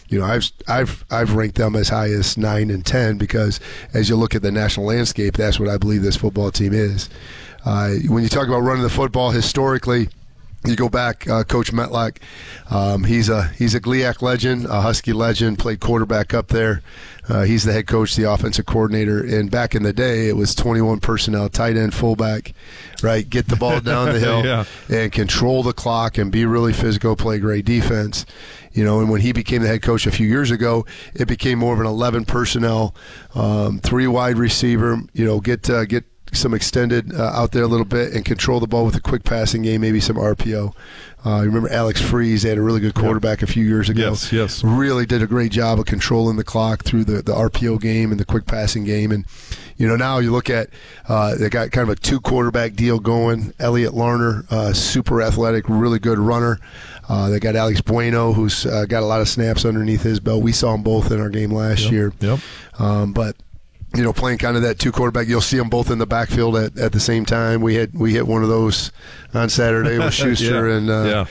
I've ranked them as high as 9 and 10 because as you look at the national landscape, that's what I believe this football team is. When you talk about running the football historically, you go back, Coach Metlock, he's a GLIAC legend, a Husky legend, played quarterback up there. He's the head coach, the offensive coordinator, and back in the day, it was 21 personnel, tight end, fullback, right? Get the ball down the hill and control the clock and be really physical, play great defense. And when he became the head coach a few years ago, it became more of an 11 personnel, 3 wide receiver, get some extended out there a little bit and control the ball with a quick passing game, maybe some RPO. Remember Alex Freeze? They had a really good quarterback a few years ago. Yes. Really did a great job of controlling the clock through the RPO game and the quick passing game. And, now you look at they got kind of a 2-quarterback deal going. Elliot Larner, super athletic, really good runner. They got Alex Bueno, who's got a lot of snaps underneath his belt. We saw them both in our game last year. But playing kind of that 2-quarterback, you'll see them both in the backfield at the same time. We hit one of those on Saturday with Schuster and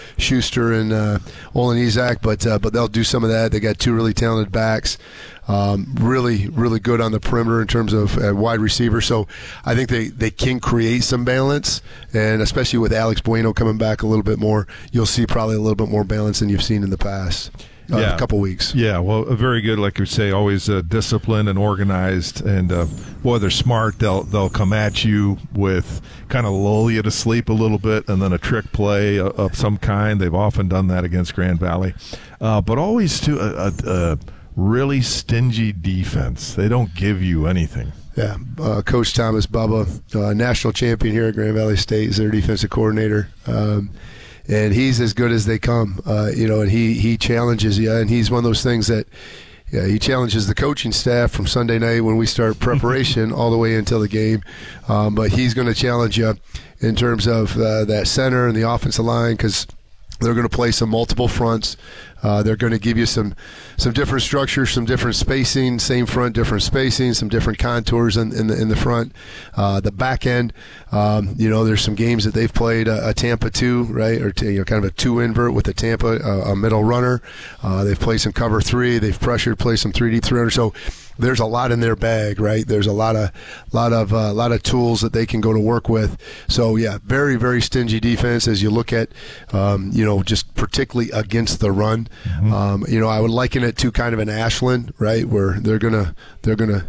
Olin Isaac, but they'll do some of that. They got 2 really talented backs, really, really good on the perimeter in terms of wide receiver. So I think they can create some balance, and especially with Alex Bueno coming back a little bit more, you'll see probably a little bit more balance than you've seen in the past. A couple weeks. Yeah, well, very good, like you say, always disciplined and organized, and boy, they're smart. They'll come at you with kind of lull you to sleep a little bit, and then a trick play of some kind. They've often done that against Grand Valley, but always to a really stingy defense. They don't give you anything. Yeah, Coach Thomas Bubba, national champion here at Grand Valley State, is their defensive coordinator. And he's as good as they come, and he challenges you. And he's one of those things that he challenges the coaching staff from Sunday night when we start preparation all the way until the game. But he's going to challenge you in terms of that center and the offensive line, because they're going to play some multiple fronts. They're going to give you some different structures, some different spacing, same front, different spacing, some different contours in the front. The back end, there's some games that they've played a Tampa 2, right, or kind of a 2 invert with a Tampa, a middle runner. They've played some cover 3. They've pressured, played some 3 deep 300. So there's a lot in their bag, right? There's a lot of tools that they can go to work with. So yeah, very, very stingy defense as you look at, just particularly against the run. I would liken it to kind of an Ashland, right, where they're gonna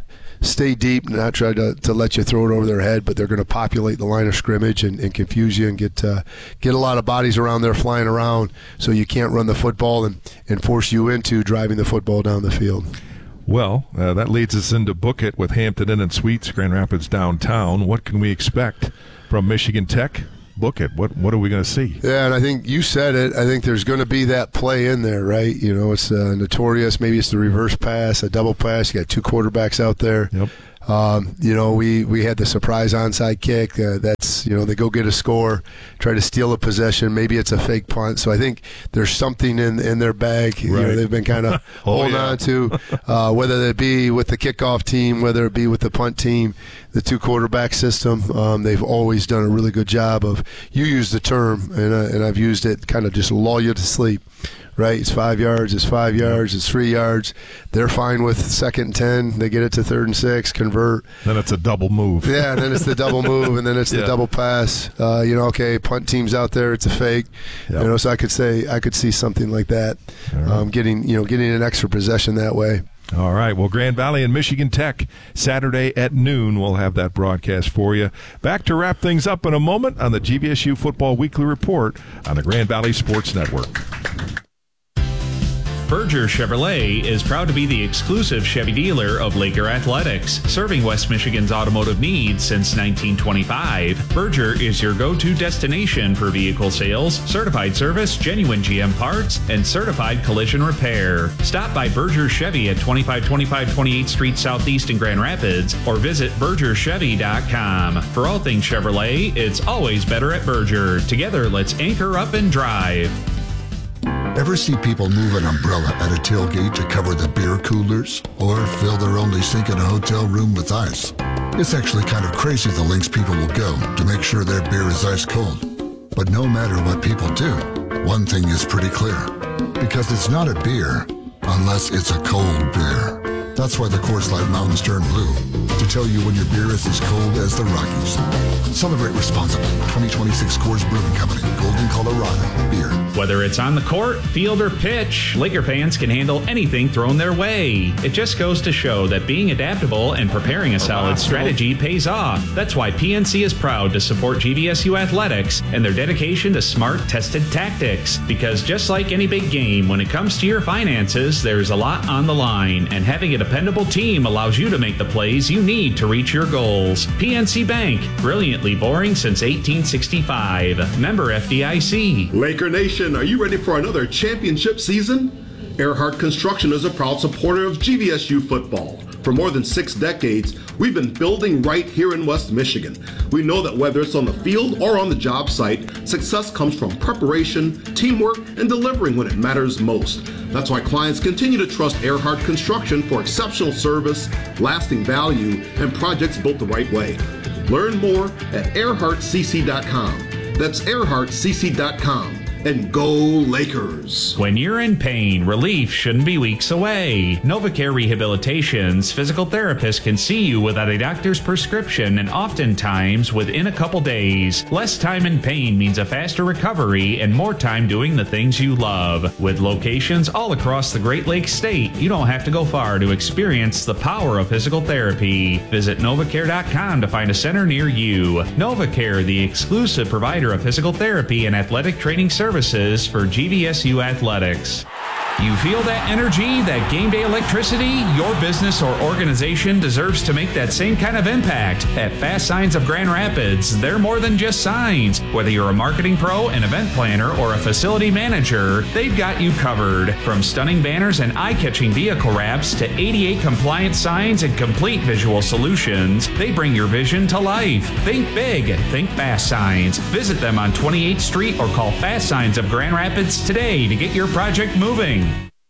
stay deep, not try to let you throw it over their head, but they're going to populate the line of scrimmage and confuse you and get a lot of bodies around there flying around so you can't run the football and force you into driving the football down the field. Well, that leads us into Book It with Hampton Inn and Suites, Grand Rapids downtown. What can we expect from Michigan Tech? Book It. What are we going to see? Yeah, and I think you said it. I think there's going to be that play in there, right? You know, it's notorious. Maybe it's the reverse pass, a double pass. You got two quarterbacks out there. Yep. You know, we had the surprise onside kick. That's, you know, they go get a score, try to steal a possession. Maybe it's a fake punt. So I think there's something in their bag. Right. You know, they've been kind of holding on to, whether it be with the kickoff team, whether it be with the punt team, the two quarterback system. They've always done a really good job of, you use the term, and I've used it, kind of just lull you to sleep. Right, it's 5 yards, it's 5 yards, it's 3 yards. They're fine with 2nd and 10. They get it to 3rd and 6, convert. Then it's a double move. Yeah, and then it's the double move, and then it's the double pass. You know, okay, punt team's out there, it's a fake. Yep. You know, so I could see something like that, right. Getting an extra possession that way. All right. Well, Grand Valley and Michigan Tech, Saturday at noon. We'll have that broadcast for you. Back to wrap things up in a moment on the GVSU Football Weekly Report on the Grand Valley Sports Network. Berger Chevrolet is proud to be the exclusive Chevy dealer of Laker Athletics, serving West Michigan's automotive needs since 1925. Berger is your go-to destination for vehicle sales, certified service, genuine GM parts, and certified collision repair. Stop by Berger Chevy at 2525 28th Street Southeast in Grand Rapids or visit BergerChevy.com. For all things Chevrolet, it's always better at Berger. Together, let's anchor up and drive. Ever see people move an umbrella at a tailgate to cover the beer coolers or fill their only sink in a hotel room with ice? It's actually kind of crazy the lengths people will go to make sure their beer is ice cold. But no matter what people do, one thing is pretty clear. Because it's not a beer unless it's a cold beer. That's why the Coors Light Mountains turn blue, to tell you when your beer is as cold as the Rockies. Celebrate responsibly. 2026 Coors Brewing Company, Golden, Colorado. Beer. Whether it's on the court, field, or pitch, Laker fans can handle anything thrown their way. It just goes to show that being adaptable and preparing a solid strategy pays off. That's why PNC is proud to support GVSU Athletics and their dedication to smart, tested tactics. Because just like any big game, when it comes to your finances, there's a lot on the line, and having a dependable team allows you to make the plays you need to reach your goals. PNC Bank, brilliantly boring since 1865. Member FDIC. Laker Nation, are you ready for another championship season? Earhart Construction is a proud supporter of GVSU football. For more than 6 decades, we've been building right here in West Michigan. We know that whether it's on the field or on the job site, success comes from preparation, teamwork, and delivering when it matters most. That's why clients continue to trust Earhart Construction for exceptional service, lasting value, and projects built the right way. Learn more at earhartcc.com. That's earhartcc.com. And go Lakers! When you're in pain, relief shouldn't be weeks away. NovaCare Rehabilitation's physical therapist can see you without a doctor's prescription and oftentimes within a couple days. Less time in pain means a faster recovery and more time doing the things you love. With locations all across the Great Lakes state, you don't have to go far to experience the power of physical therapy. Visit NovaCare.com to find a center near you. NovaCare, the exclusive provider of physical therapy and athletic training services for GVSU Athletics. You feel that energy, that game day electricity? Your business or organization deserves to make that same kind of impact. At Fast Signs of Grand Rapids, they're more than just signs. Whether you're a marketing pro, an event planner, or a facility manager, they've got you covered. From stunning banners and eye-catching vehicle wraps to 88 compliant signs and complete visual solutions, they bring your vision to life. Think big. Think Fast Signs. Visit them on 28th Street or call Fast Signs of Grand Rapids today to get your project moving.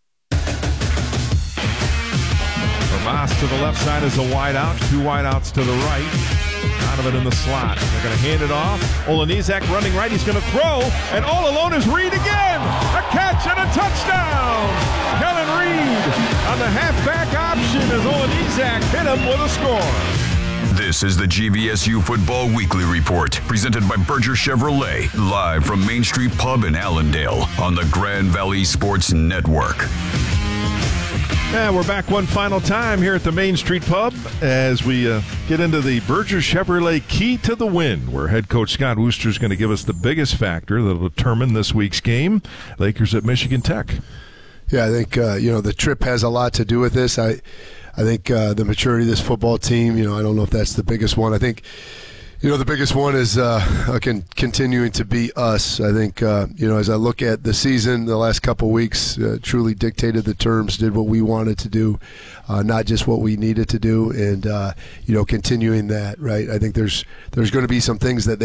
Voss to the left side is a wide out. 2 wide outs to the right. Donovan in the slot. They're going to hand it off. Olenizak running right. He's going to throw. And all alone is Reed again. A catch and a touchdown. Kellen Reed on the halfback option as Olenizak hit him with a score. This is the GVSU Football Weekly Report, presented by Berger Chevrolet, live from Main Street Pub in Allendale on the Grand Valley Sports Network. And we're back one final time here at the Main Street Pub as we get into the Berger Chevrolet Key to the Win, where head coach Scott Wooster is going to give us the biggest factor that will determine this week's game. Lakers at Michigan Tech. Yeah, I think the trip has a lot to do with this. I think the maturity of this football team. I don't know if that's the biggest one. I think the biggest one is continuing to be us. I think, as I look at the season, the last couple weeks truly dictated the terms, did what we wanted to do, not just what we needed to do, and, continuing that, right? I think there's going to be some things that